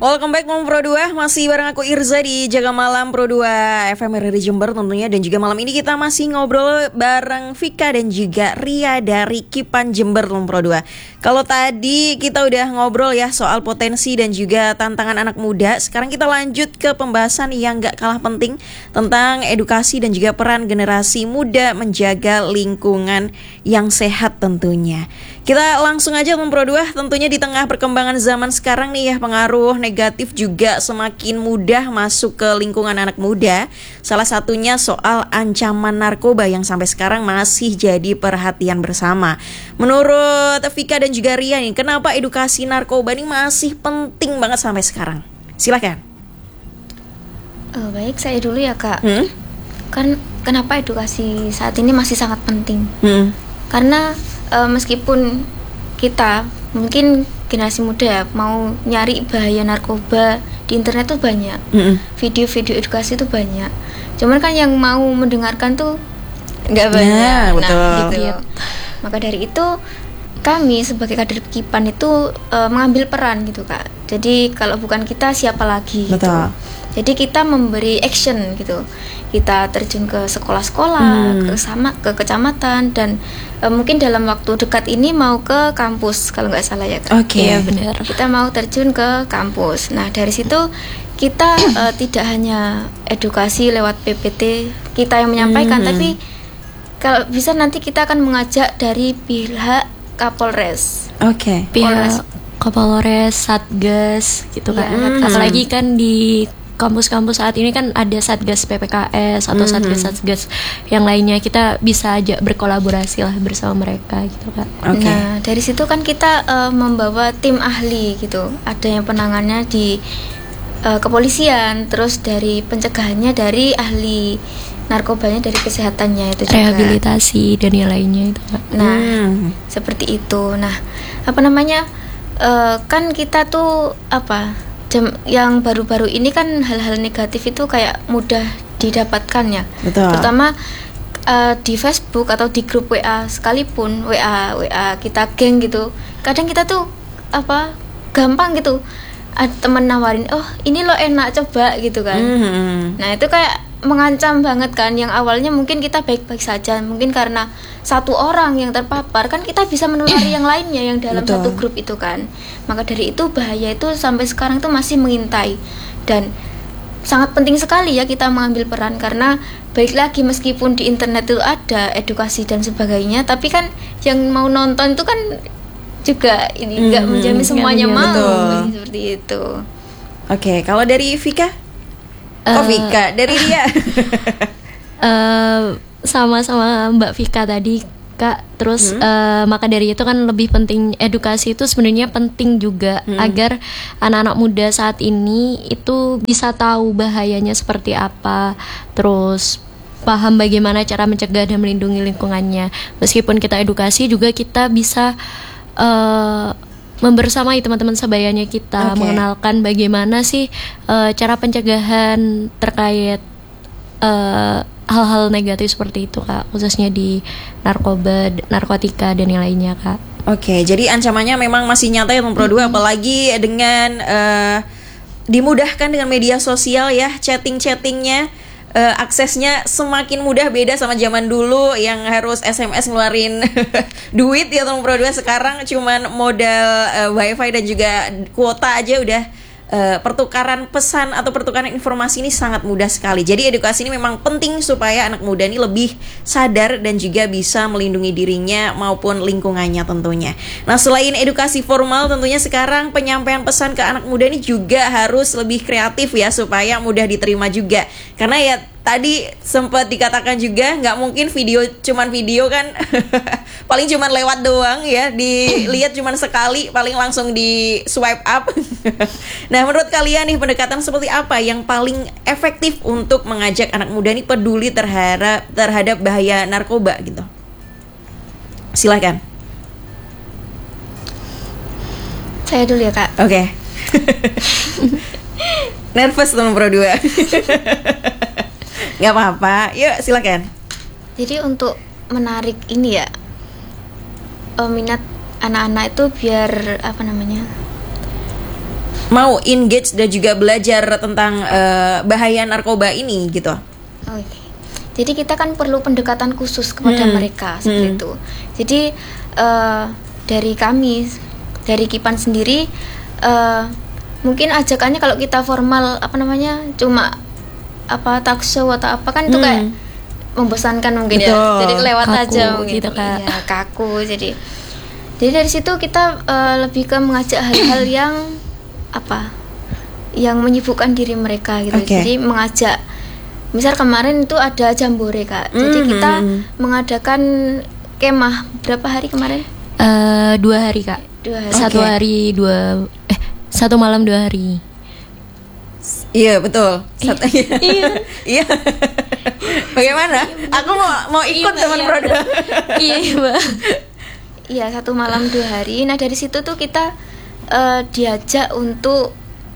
Welcome back Pro 2. Masih bareng aku Irza di Jaga Malam Pro 2 FM dari Jember tentunya. Dan juga malam ini kita masih ngobrol bareng Vika dan juga Ria dari Kipan Jember Pro 2. Kalau tadi kita udah ngobrol ya soal potensi dan juga tantangan anak muda. Sekarang kita lanjut ke pembahasan yang gak kalah penting tentang edukasi dan juga peran generasi muda menjaga lingkungan yang sehat tentunya. Kita langsung aja Pro 2, tentunya di tengah perkembangan zaman sekarang nih ya, pengaruh negatif juga semakin mudah masuk ke lingkungan anak muda. Salah satunya soal ancaman narkoba yang sampai sekarang masih jadi perhatian bersama. Menurut Vika dan juga Ria nih, kenapa edukasi narkoba ini masih penting banget sampai sekarang? Silakan. Baik, saya dulu ya Kak. Kan kenapa edukasi saat ini masih sangat penting? Karena meskipun kita mungkin generasi muda ya, mau nyari bahaya narkoba di internet tuh banyak, video-video edukasi tuh banyak. Cuman kan yang mau mendengarkan tuh nggak banyak. Betul. Nah, gitu. Maka dari itu kami sebagai kader Kipan itu mengambil peran gitu Kak. Jadi kalau bukan kita siapa lagi? Gitu. Jadi kita memberi action gitu. Kita terjun ke sekolah-sekolah, ke kecamatan, dan mungkin dalam waktu dekat ini mau ke kampus kalau nggak salah ya Kak. Oke, ya, benar. Kita mau terjun ke kampus. Nah dari situ kita tidak hanya edukasi lewat PPT kita yang menyampaikan, tapi kalau bisa nanti kita akan mengajak dari pihak Kapolres. Pihak Kapolres, Satgas gitu kan. Apalagi kan di kampus-kampus saat ini kan ada Satgas PPKS atau Satgas-Satgas yang lainnya, kita bisa aja berkolaborasi lah bersama mereka gitu Kak. Nah dari situ kan kita membawa tim ahli gitu, ada yang penangannya di kepolisian, terus dari pencegahannya dari ahli narkobanya, dari kesehatannya itu juga, rehabilitasi dan yang lainnya itu Kak. Nah seperti itu. Nah kan kita tuh yang baru-baru ini kan hal-hal negatif itu kayak mudah didapatkan ya. Betul. Terutama di Facebook atau di grup WA sekalipun, WA kita geng gitu. Kadang kita tuh gampang gitu. Temen nawarin, "Oh, ini lo enak coba" gitu kan. Nah, itu kayak mengancam banget kan. Yang awalnya mungkin kita baik-baik saja, mungkin karena satu orang yang terpapar kan kita bisa menulari yang lainnya yang dalam satu grup itu kan. Maka dari itu bahaya itu sampai sekarang itu masih mengintai, dan sangat penting sekali ya kita mengambil peran, karena baik lagi meskipun di internet itu ada edukasi dan sebagainya, tapi kan yang mau nonton itu kan juga ini nggak menjamin semuanya mau seperti itu. Oke, kalau dari Vika? Vika, dari Ria? Sama-sama Mbak Vika tadi Kak. Terus maka dari itu kan lebih penting edukasi itu sebenarnya penting juga agar anak-anak muda saat ini itu bisa tahu bahayanya seperti apa, terus paham bagaimana cara mencegah dan melindungi lingkungannya. Meskipun kita edukasi juga kita bisa membersamai teman-teman sebayanya kita, mengenalkan bagaimana sih cara pencegahan terkait hal-hal negatif seperti itu Kak, khususnya di narkoba, narkotika dan yang lainnya Kak. Jadi ancamannya memang masih nyata ya Pro 2, apalagi dengan dimudahkan dengan media sosial ya, chatting-chattingnya, aksesnya semakin mudah, beda sama zaman dulu yang harus SMS ngeluarin duit ya Pro 2. Sekarang cuman modal wifi dan juga kuota aja udah pertukaran pesan atau pertukaran informasi ini sangat mudah sekali. Jadi edukasi ini memang penting supaya anak muda ini lebih sadar dan juga bisa melindungi dirinya maupun lingkungannya tentunya. Nah, selain edukasi formal, tentunya sekarang penyampaian pesan ke anak muda ini juga harus lebih kreatif ya, supaya mudah diterima juga. Karena ya tadi sempat dikatakan juga nggak mungkin cuman video kan paling cuman lewat doang ya, dilihat cuman sekali, paling langsung di swipe up. Nah, menurut kalian nih, pendekatan seperti apa yang paling efektif untuk mengajak anak muda ini peduli terhadap bahaya narkoba gitu? Silakan. Saya dulu ya Kak. Nervous teman Pro 2. Gak apa-apa, yuk silakan. Jadi untuk menarik ini ya, minat anak-anak itu biar mau engage dan juga belajar tentang bahaya narkoba ini gitu. Oke. Jadi kita kan perlu pendekatan khusus kepada mereka seperti itu. Jadi dari kami, dari Kipan sendiri, mungkin ajakannya kalau kita formal cuma talk show atau apa kan itu kayak membosankan mungkin. Betul. Ya. Jadi lewat kaku, aja mungkin gitu, Kak. Ya, kaku. Jadi dari situ kita lebih ke mengajak hal-hal yang menyibukkan diri mereka gitu. Jadi mengajak, misal kemarin itu ada jambore, Kak. Jadi kita mengadakan kemah berapa hari kemarin? 2 hari, Kak. 2 hari. 1 malam 2 hari. Iya betul. Iya. Bagaimana? Aku mau ikut teman Prodo. Iya, Mbak. Iya, 1 malam 2 hari. Nah dari situ tuh kita diajak untuk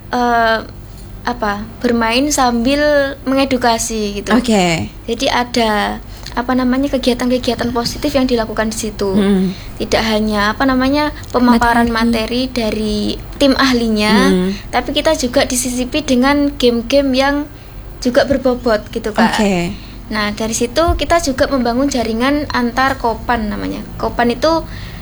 bermain sambil mengedukasi gitu. Jadi ada kegiatan-kegiatan positif yang dilakukan di situ. Tidak hanya pemaparan materi dari tim ahlinya, tapi kita juga disisipi dengan game-game yang juga berbobot gitu, Kak. Nah, dari situ kita juga membangun jaringan antar Kopan namanya. Kopan itu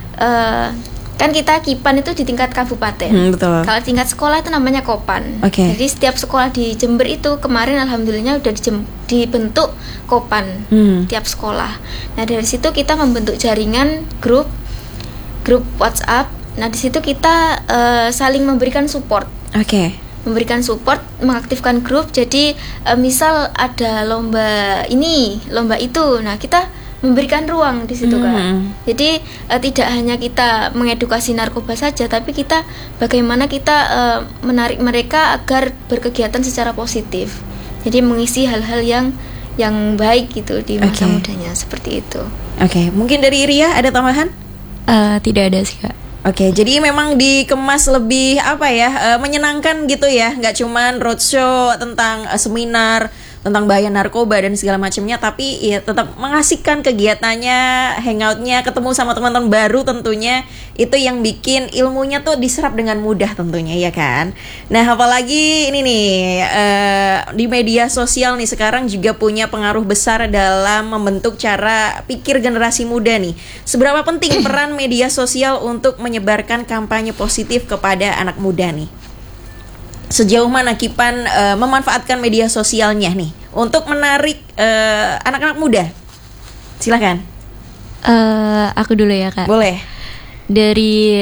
kan kita Kipan itu di tingkat kabupaten. Betul. Kalau tingkat sekolah itu namanya Kopan. Jadi setiap sekolah di Jember itu kemarin alhamdulillah udah dibentuk Kopan tiap sekolah. Nah dari situ kita membentuk jaringan grup WhatsApp. Nah di situ kita saling memberikan support. Memberikan support, mengaktifkan grup. Jadi misal ada lomba ini, lomba itu, nah kita memberikan ruang di situ, Kak. Jadi tidak hanya kita mengedukasi narkoba saja, tapi kita bagaimana kita menarik mereka agar berkegiatan secara positif. Jadi mengisi hal-hal yang baik gitu di masa mudanya, seperti itu. Mungkin dari Ria ada tambahan? Tidak ada sih, Kak. Jadi memang dikemas lebih menyenangkan gitu ya, nggak cuman roadshow tentang seminar tentang bahaya narkoba dan segala macamnya, tapi ya tetap mengasihkan kegiatannya, hangoutnya, ketemu sama teman-teman baru tentunya, itu yang bikin ilmunya tuh diserap dengan mudah tentunya, ya kan. Nah apalagi ini nih di media sosial nih sekarang juga punya pengaruh besar dalam membentuk cara pikir generasi muda nih. Seberapa penting peran media sosial untuk menyebarkan kampanye positif kepada anak muda nih? Sejauh mana Kipan memanfaatkan media sosialnya nih untuk menarik anak-anak muda? Silakan. Aku dulu ya, Kak. Boleh. Dari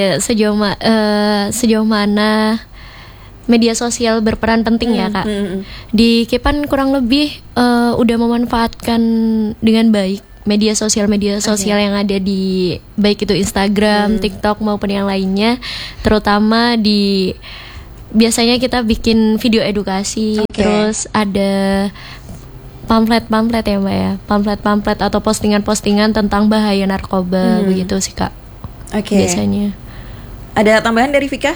sejauh mana media sosial berperan penting ya, Kak. Di Kipan kurang lebih udah memanfaatkan dengan baik media sosial yang ada di baik itu Instagram, TikTok maupun yang lainnya, terutama di biasanya kita bikin video edukasi, terus ada pamflet ya, Mbak ya, pamflet atau postingan tentang bahaya narkoba, begitu sih, Kak. Biasanya. Ada tambahan dari Vika?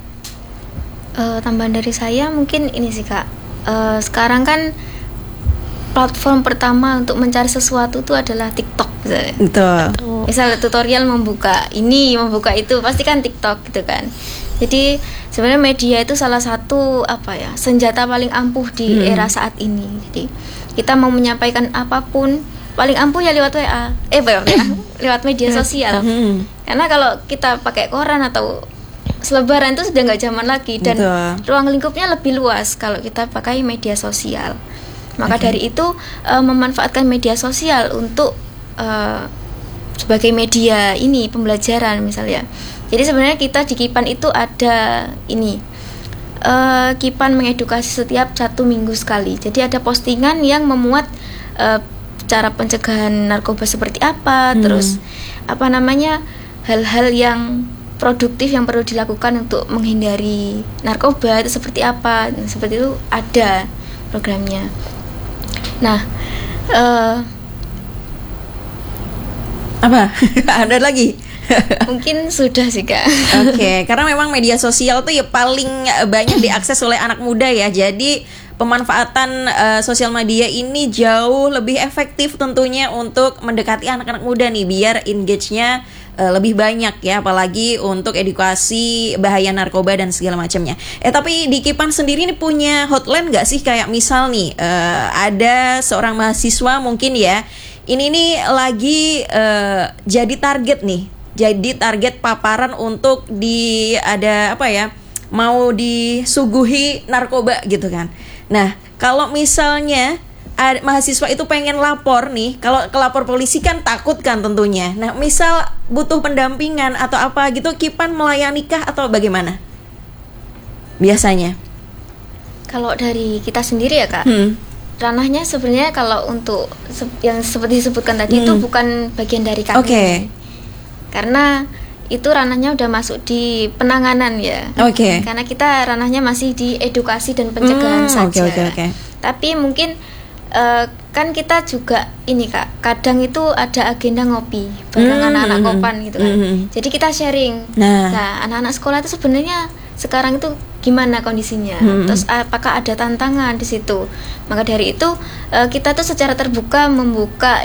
Tambahan dari saya mungkin ini sih, Kak. Sekarang kan platform pertama untuk mencari sesuatu itu adalah TikTok misalnya. Betul. Misal tutorial membuka ini, membuka itu, pasti kan TikTok gitu kan. Jadi sebenarnya media itu salah satu senjata paling ampuh di era saat ini. Jadi kita mau menyampaikan apapun paling ampuh ya lewat WA, lewat media sosial. Karena kalau kita pakai koran atau selebaran itu sudah nggak zaman lagi, dan ruang lingkupnya lebih luas kalau kita pakai media sosial. Maka dari itu memanfaatkan media sosial untuk sebagai media ini pembelajaran misalnya. Jadi sebenarnya kita di Kipan itu ada ini Kipan mengedukasi setiap 1 minggu sekali. Jadi ada postingan yang memuat cara pencegahan narkoba seperti apa, terus hal-hal yang produktif yang perlu dilakukan untuk menghindari narkoba itu seperti apa. Seperti itu ada programnya. Nah, apa? Ada lagi? Mungkin sudah sih, Kak. Karena memang media sosial tuh ya paling banyak diakses oleh anak muda ya. Jadi pemanfaatan sosial media ini jauh lebih efektif tentunya untuk mendekati anak-anak muda nih, biar engage-nya lebih banyak ya, apalagi untuk edukasi bahaya narkoba dan segala macamnya. Tapi di Kipan sendiri ini punya hotline nggak sih, kayak misal nih ada seorang mahasiswa mungkin ya, ini nih lagi jadi target nih, jadi target paparan untuk ada apa ya, mau disuguhi narkoba gitu kan. Nah, kalau misalnya mahasiswa itu pengen lapor nih, kalau ke lapor polisi kan takut kan tentunya. Nah, misal butuh pendampingan atau apa gitu, Kipan melayani kah atau bagaimana biasanya? Kalau dari kita sendiri ya Kak, ranahnya sebenarnya kalau untuk yang seperti disebutkan tadi itu bukan bagian dari kami. Karena itu ranahnya udah masuk di penanganan ya. Karena kita ranahnya masih di edukasi dan pencegahan saja. Tapi mungkin kan kita juga ini Kak, kadang itu ada agenda ngopi bareng anak-anak Kopan gitu kan. Jadi kita sharing. Nah, anak-anak sekolah itu sebenarnya sekarang itu gimana kondisinya, terus apakah ada tantangan di situ. Maka dari itu kita tuh secara terbuka membuka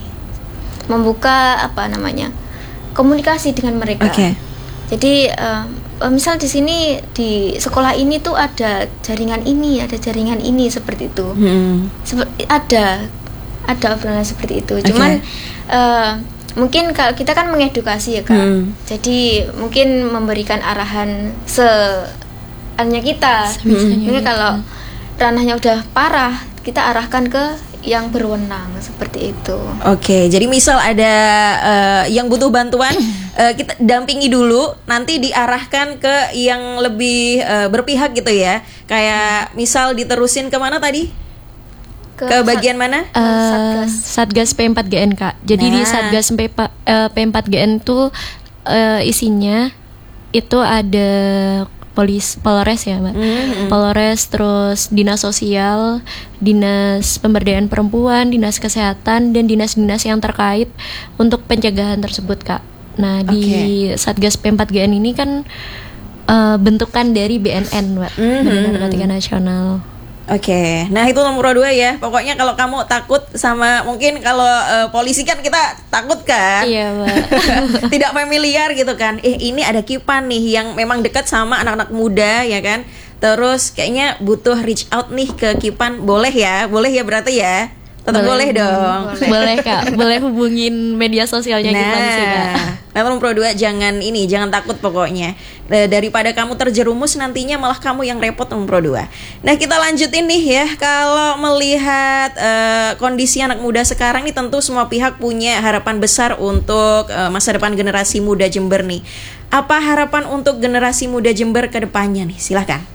apa namanya, komunikasi dengan mereka. Jadi misal di sini di sekolah ini tuh ada jaringan ini seperti itu. Ada obrolan seperti itu. Cuman mungkin kalau kita kan mengedukasi ya Kak. Jadi mungkin memberikan arahan hanya kita. Mungkin kalau ranahnya udah parah, kita arahkan ke yang berwenang seperti itu. Jadi misal ada yang butuh bantuan, kita dampingi dulu, nanti diarahkan ke yang lebih berpihak gitu ya. Kayak misal diterusin kemana tadi? Ke bagian mana? Satgas P4GN Kak. Jadi di Satgas P4GN tuh isinya itu ada Polres ya Mbak. Polres, terus dinas sosial, dinas pemberdayaan perempuan, dinas kesehatan, dan dinas-dinas yang terkait untuk pencegahan tersebut Kak. Nah di Satgas P4GN ini kan bentukan dari BNN Mbak, Badan Narkotika Nasional. Nah itu nomor 2 ya. Pokoknya kalau kamu takut sama, mungkin kalau polisi kan kita takut kan. Iya Mbak. Tidak familiar gitu kan. Ini ada Kipan nih yang memang dekat sama anak-anak muda ya kan. Terus kayaknya butuh reach out nih ke Kipan. Boleh ya berarti ya. Tetap boleh dong. Boleh Kak. Boleh hubungin media sosialnya Kipan sih Kak. Nah nomor 2, jangan takut pokoknya. Daripada kamu terjerumus nantinya malah kamu yang repot nomor 2. Nah kita lanjutin nih ya. Kalau melihat kondisi anak muda sekarang nih, tentu semua pihak punya harapan besar untuk masa depan generasi muda Jember nih. Apa harapan untuk generasi muda Jember ke depannya nih? Silahkan.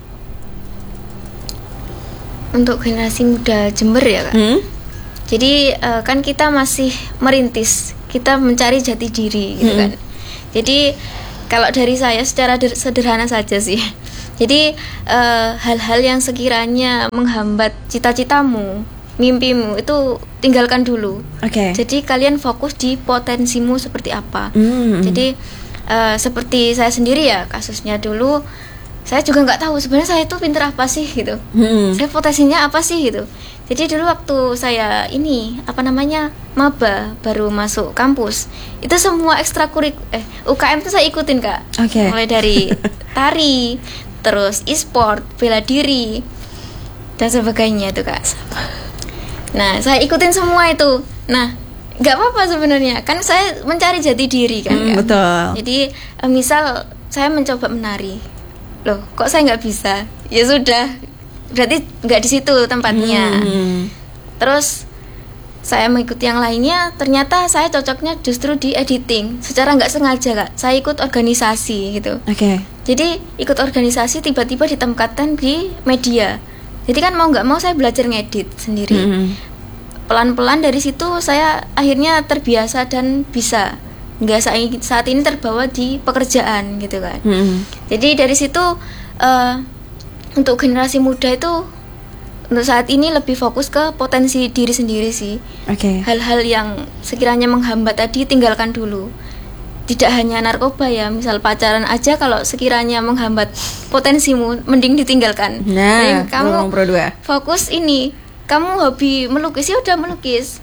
Untuk generasi muda Jember ya Kak. Jadi kan kita masih merintis, kita mencari jati diri gitu kan. Jadi kalau dari saya secara sederhana saja sih. Jadi hal-hal yang sekiranya menghambat cita-citamu, mimpimu itu tinggalkan dulu. Jadi kalian fokus di potensimu seperti apa. Jadi seperti saya sendiri ya, kasusnya dulu saya juga nggak tahu sebenarnya saya itu pinter apa sih gitu. Saya potensinya apa sih gitu. Jadi dulu waktu saya maba baru masuk kampus, itu semua UKM itu saya ikutin Kak. Mulai dari tari, terus e-sport, bela diri dan sebagainya itu Kak. Nah saya ikutin semua itu. Nah nggak apa-apa sebenarnya, kan saya mencari jati diri kan. Betul. Jadi misal saya mencoba menari, loh kok saya nggak bisa, ya sudah berarti nggak di situ tempatnya. Terus saya mengikuti yang lainnya, ternyata saya cocoknya justru di editing. Secara nggak sengaja Kak, saya ikut organisasi gitu. Jadi ikut organisasi tiba-tiba ditempatkan di media. Jadi kan mau nggak mau saya belajar ngedit sendiri. Pelan-pelan dari situ saya akhirnya terbiasa dan bisa. Nggak saat ini terbawa di pekerjaan gitu kan. Jadi dari situ untuk generasi muda itu untuk saat ini lebih fokus ke potensi diri sendiri sih. Hal-hal yang sekiranya menghambat tadi tinggalkan dulu. Tidak hanya narkoba ya, misal pacaran aja kalau sekiranya menghambat potensimu mending ditinggalkan. Nah, kamu fokus ini, kamu hobi melukis ya udah melukis.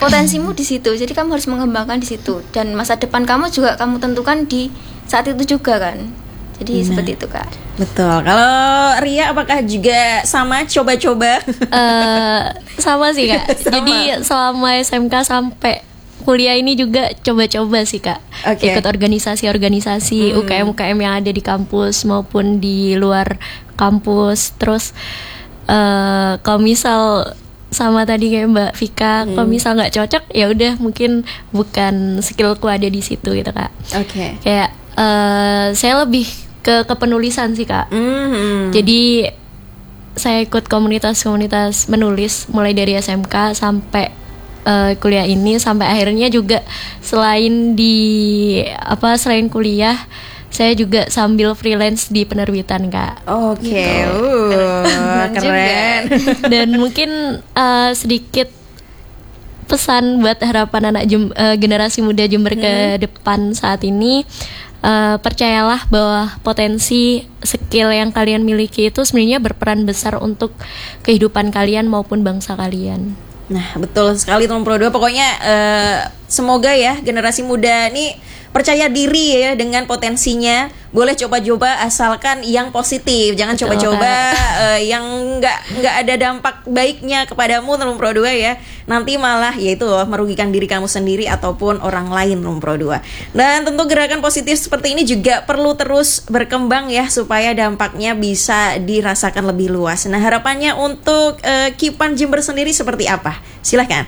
potensimu di situ, jadi kamu harus mengembangkan di situ, dan masa depan kamu juga kamu tentukan di saat itu juga kan. Jadi seperti itu Kak. Betul. Kalau Ria apakah juga sama coba-coba? Sama sih Kak. Sama. Jadi selama SMK sampai kuliah ini juga coba-coba sih Kak. Oke. Ikut organisasi-organisasi UKM-UKM yang ada di kampus maupun di luar kampus. Terus kalau misal sama tadi kayak Mbak Vika, kalau misal nggak cocok ya udah mungkin bukan skillku ada di situ gitu Kak. Oke. Kayak saya lebih ke kepenulisan sih Kak. Jadi saya ikut komunitas-komunitas menulis mulai dari SMK sampai kuliah ini, sampai akhirnya juga selain kuliah saya juga sambil freelance di penerbitan Kak. Oke. Keren. Dan mungkin sedikit pesan buat harapan anak generasi muda Jember ke depan saat ini. Percayalah bahwa potensi skill yang kalian miliki itu sebenarnya berperan besar untuk kehidupan kalian maupun bangsa kalian. Nah, betul sekali teman Pro 2. Pokoknya semoga ya generasi muda ini percaya diri ya dengan potensinya. Boleh coba-coba asalkan yang positif. Jangan Betul, coba-coba yang nggak ada dampak baiknya kepadamu teman Pro 2 ya. Nanti malah yaitu merugikan diri kamu sendiri ataupun orang lain teman Pro 2. Dan tentu gerakan positif seperti ini juga perlu terus berkembang ya supaya dampaknya bisa dirasakan lebih luas. Nah, harapannya untuk Kipan Jember sendiri seperti apa? Silahkan.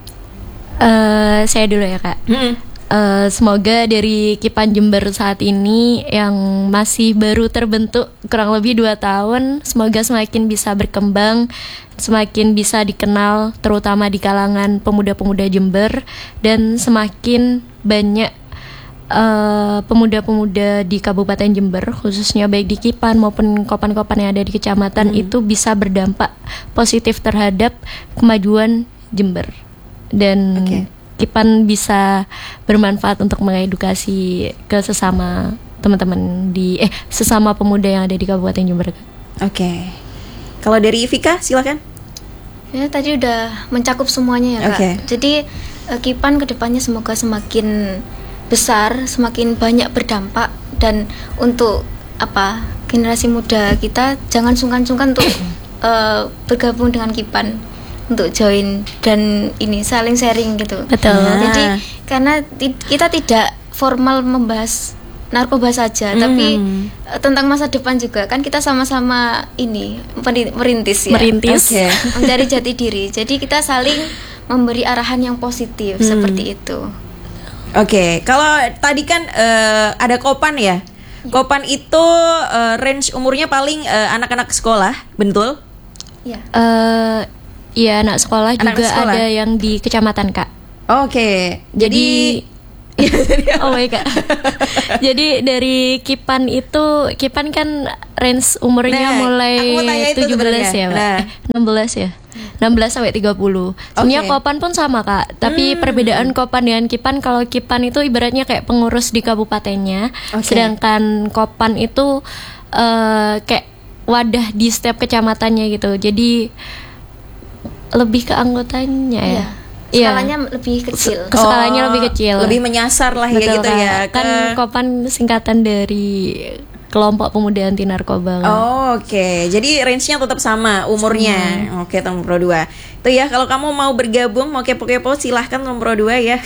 Saya dulu ya Kak. Semoga dari Kipan Jember saat ini yang masih baru terbentuk kurang lebih 2 tahun, semoga semakin bisa berkembang, semakin bisa dikenal terutama di kalangan pemuda-pemuda Jember, dan semakin banyak pemuda-pemuda di Kabupaten Jember khususnya baik di Kipan maupun kopan-kopan yang ada di kecamatan itu bisa berdampak positif terhadap kemajuan Jember, dan Kipan bisa bermanfaat untuk mengedukasi ke sesama teman-teman sesama pemuda yang ada di Kabupaten Jember. Oke. Kalau dari Vika silakan. Ya tadi udah mencakup semuanya ya Kak. Jadi Kipan kedepannya semoga semakin besar, semakin banyak berdampak, dan untuk generasi muda kita jangan sungkan-sungkan untuk bergabung dengan Kipan, untuk join dan ini saling sharing gitu. Betul. Jadi karena kita tidak formal membahas narkoba saja, tapi tentang masa depan juga kan kita sama-sama ini merintis ya. Mencari jati diri. Jadi kita saling memberi arahan yang positif seperti itu. Oke, kalau tadi kan ada Kopan ya. Kopan itu range umurnya paling anak-anak sekolah, betul? Iya. Iya, anak sekolah juga ada yang di kecamatan Kak. Oke. Jadi oh my God. Jadi dari Kipan kan range umurnya mulai 17 ya Pak. 16 ya. 16 sampai 30. Sebenarnya Kopan pun sama Kak, tapi perbedaan Kopan dengan Kipan, kalau Kipan itu ibaratnya kayak pengurus di kabupatennya, sedangkan Kopan itu kayak wadah di setiap kecamatannya gitu. Jadi lebih ke anggotanya ya. Skalanya lebih kecil. Skalanya lebih kecil. Lebih menyasar lah. Betul, ya gitu Kak. Ya. Kan Kopan singkatan dari kelompok pemuda anti narkoba. Oke. Jadi range-nya tetap sama umurnya. Oke, teman Pro 2. Itu ya, kalau kamu mau bergabung, mau kepo-kepo silahkan teman Pro 2 ya.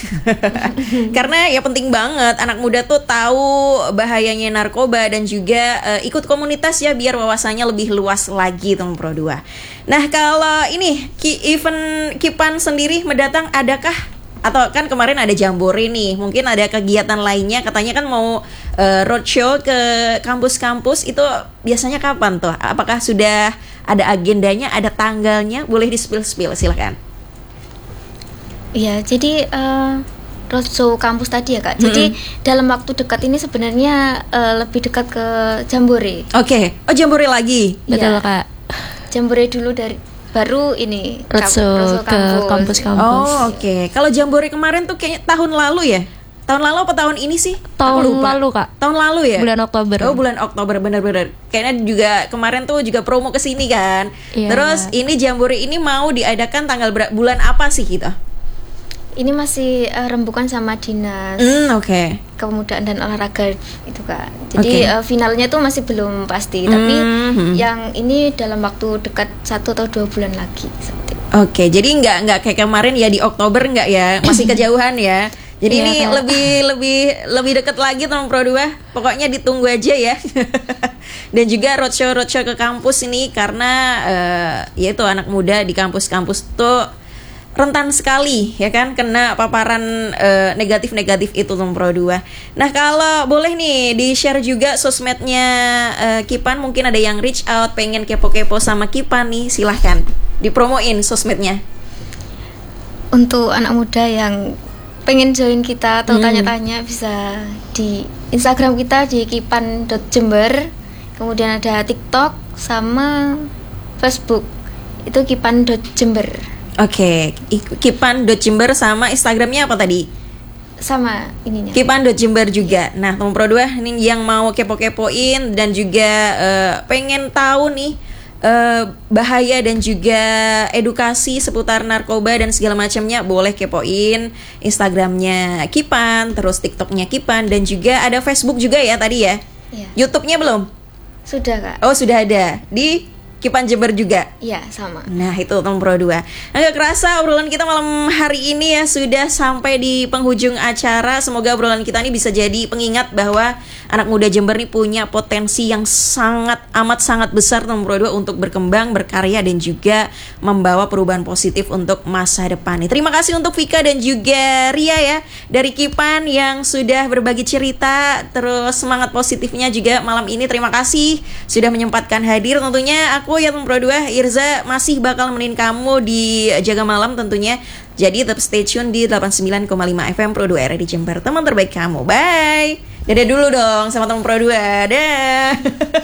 Karena ya penting banget anak muda tuh tahu bahayanya narkoba dan juga ikut komunitas ya biar wawasannya lebih luas lagi teman Pro 2. Nah, kalau ini event Kipan sendiri mendatang adakah? Atau kan kemarin ada Jambore nih, mungkin ada kegiatan lainnya, katanya kan mau roadshow ke kampus-kampus, itu biasanya kapan tuh? Apakah sudah ada agendanya, ada tanggalnya? Boleh di-spill silakan. Iya, jadi roadshow kampus tadi ya Kak. Jadi dalam waktu dekat ini sebenarnya lebih dekat ke Jambore. Oke. Oh, Jambore lagi. Betul Kak. Jambore dulu baru ini roadshow ke kampus-kampus. Oh, oke. Kalau Jambore kemarin tuh kayaknya tahun lalu ya? Tahun lalu apa tahun ini sih? Tahun lalu Kak. Tahun lalu ya? Bulan Oktober. Oh, bulan Oktober, benar-benar. Kayaknya juga kemarin tuh juga promo ke sini kan. Iya. Terus ini Jambore ini mau diadakan tanggal bulan apa sih gitu? Ini masih rembukan sama dinas Oke. kepemudaan dan olahraga itu Kak. Jadi Oke. finalnya tuh masih belum pasti, tapi yang ini dalam waktu dekat 1 atau 2 bulan lagi seperti itu. Oke, jadi nggak kayak kemarin ya di Oktober nggak ya, masih kejauhan ya. Jadi Iya, ini Kak. lebih dekat lagi teman Pro 2. Pokoknya ditunggu aja ya. Dan juga roadshow ke kampus ini karena ya itu anak muda di kampus-kampus tuh rentan sekali ya kan kena paparan negatif-negatif itu teman Pro 2. Nah, kalau boleh nih di-share juga sosmednya Kipan, mungkin ada yang reach out pengen kepo-kepo sama Kipan nih, silahkan dipromoin sosmednya. Untuk anak muda yang pengen join kita atau tanya-tanya bisa di Instagram kita di kipan.jember. Kemudian ada TikTok sama Facebook. Itu kipan.jember. Oke, Kipan.jember sama Instagramnya apa tadi? Sama ininya. Kipan.jember juga. Nah, teman Pro 2 ini yang mau kepo-kepoin dan juga pengen tahu nih bahaya dan juga edukasi seputar narkoba dan segala macamnya, boleh kepoin Instagramnya Kipan, terus TikToknya Kipan, dan juga ada Facebook juga ya tadi ya. Iya. YouTube-nya belum? Sudah Kak. Oh, sudah ada di Kipan Jember juga. Iya, sama. Nah, itu teman Pro 2. Agak kerasa obrolan kita malam hari ini ya sudah sampai di penghujung acara. Semoga obrolan kita ini bisa jadi pengingat bahwa anak muda Jember ini punya potensi yang amat sangat besar teman Pro 2 untuk berkembang, berkarya dan juga membawa perubahan positif untuk masa depan. Terima kasih untuk Vika dan juga Ria ya dari Kipan yang sudah berbagi cerita, terus semangat positifnya juga malam ini. Terima kasih sudah menyempatkan hadir. Tentunya aku ya teman Pro 2, Irza masih bakal nemenin kamu di Jaga Malam tentunya. Jadi tetap stay tune di 89,5 FM Pro 2 RRI Jember, teman terbaik kamu. Bye. Dadah dulu dong sama teman Pro 2. Dah.